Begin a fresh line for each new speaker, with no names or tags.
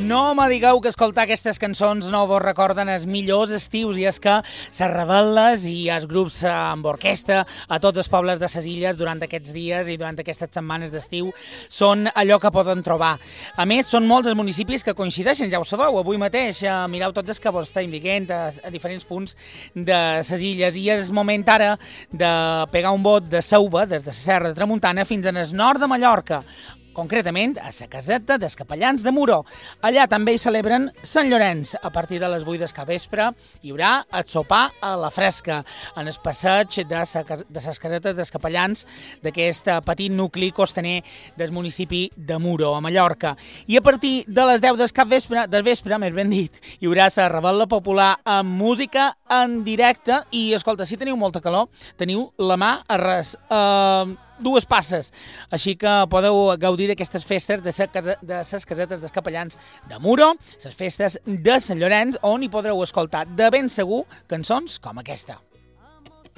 No me digueu que escoltar aquestes cançons no vos recorden els millors estius, i és que les rebel·les i els grups amb orquestra a tots els pobles de les illes durant aquests dies i durant aquestes setmanes d'estiu són allò que poden trobar. A més, són molts els municipis que coincideixen, ja ho sabeu, avui mateix mireu tots els que vos estem dient a diferents punts de les illes, i és moment ara de pegar un bot de Seuva, des de la Serra de Tramuntana fins al nord de Mallorca, concretament a la caseta dels Capellans de Muro. Allà també hi celebren Sant Llorenç. A partir de les 8 del capvespre hi haurà el sopar a la fresca, en el passeig de les casetes dels Capellans d'aquest petit nucli costaner del municipi de Muro, a Mallorca. I a partir de les 10 del vespre, més ben dit, hi haurà la rebel·la popular amb música en directe i, escolta, si teniu molta calor, teniu la mà a res, dues passes, així que podeu gaudir d'aquestes festes de les casetes dels Capellans de Muro, les festes de Sant Llorenç, on hi podreu escoltar de ben segur cançons com aquesta.